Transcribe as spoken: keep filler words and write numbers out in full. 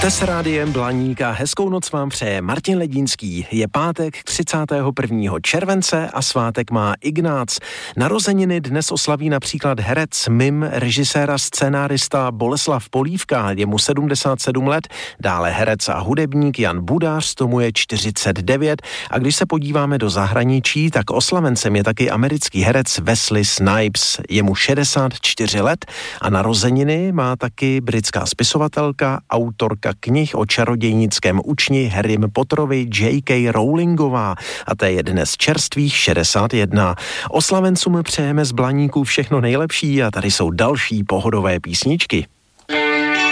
Jste s rádiem Blaník a hezkou noc vám přeje Martin Ledínský. Je pátek třicátého prvního července a svátek má Ignác. Narozeniny dnes oslaví například herec, mim, režisér a scénárista Boleslav Polívka, je mu sedmdesát sedm let, dále herec a hudebník Jan Budář, tomu je čtyřicet devět, a když se podíváme do zahraničí, tak oslavencem je taky americký herec Wesley Snipes, je mu šedesát čtyři let a narozeniny má taky britská spisovatelka, autorka knih o čarodějnickém učni Harrym Potterovi J K Rowlingová a té je dnes čerstvých šedesát jedna. Oslavencům přejeme z Blaníku všechno nejlepší a tady jsou další pohodové písničky.